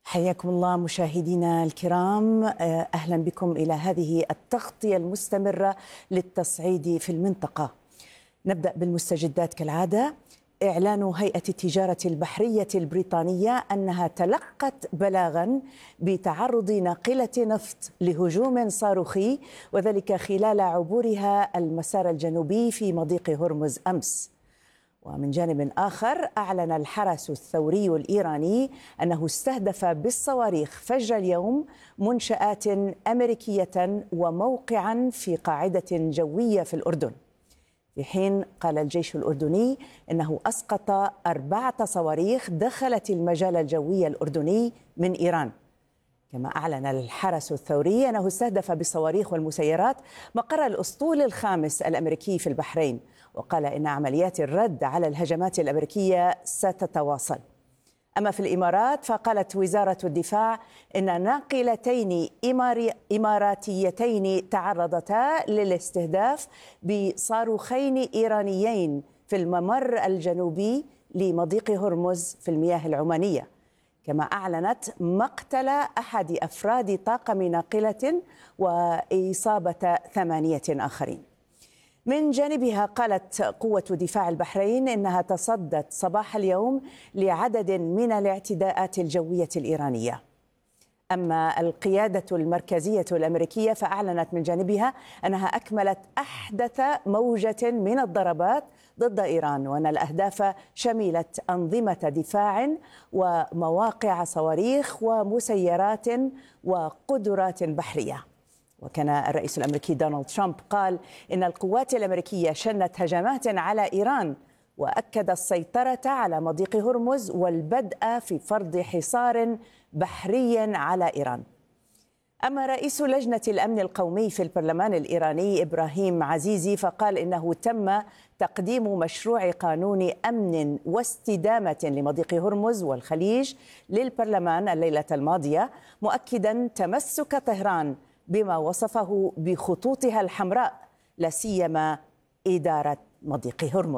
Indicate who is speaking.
Speaker 1: حياكم الله مشاهدينا الكرام، أهلا بكم إلى هذه التغطية المستمرة للتصعيد في المنطقة. نبدأ بالمستجدات كالعادة. إعلان هيئة التجارة البحرية البريطانية أنها تلقت بلاغا بتعرض ناقلة نفط لهجوم صاروخي، وذلك خلال عبورها المسار الجنوبي في مضيق هرمز أمس. ومن جانب آخر، أعلن الحرس الثوري الإيراني أنه استهدف بالصواريخ فجر اليوم منشآت أمريكية وموقعا في قاعدة جوية في الأردن، في حين قال الجيش الأردني أنه أسقط 4 صواريخ دخلت المجال الجوي الأردني من إيران. كما أعلن الحرس الثوري أنه استهدف بالصواريخ والمسيرات مقر الأسطول الخامس الأمريكي في البحرين، وقال إن عمليات الرد على الهجمات الأمريكية ستتواصل. أما في الإمارات، فقالت وزارة الدفاع إن ناقلتين إماراتيتين تعرضتا للاستهداف بصاروخين إيرانيين في الممر الجنوبي لمضيق هرمز في المياه العمانية. كما أعلنت مقتل أحد أفراد طاقم ناقلة وإصابة 8 آخرين. من جانبها، قالت قوة دفاع البحرين إنها تصدت صباح اليوم لعدد من الاعتداءات الجوية الإيرانية. أما القيادة المركزية الأمريكية فأعلنت من جانبها أنها أكملت أحدث موجة من الضربات ضد إيران، وأن الأهداف شملت أنظمة دفاع ومواقع صواريخ ومسيرات وقدرات بحرية. وكان الرئيس الأمريكي دونالد ترامب قال إن القوات الأمريكية شنت هجمات على إيران، وأكد السيطرة على مضيق هرمز والبدء في فرض حصار بحري على إيران. أما رئيس لجنة الأمن القومي في البرلمان الإيراني إبراهيم عزيزي فقال إنه تم تقديم مشروع قانون أمن واستدامة لمضيق هرمز والخليج للبرلمان الليلة الماضية، مؤكدا تمسك طهران بما وصفه بخطوطها الحمراء، لا سيما إدارة مضيق هرمز.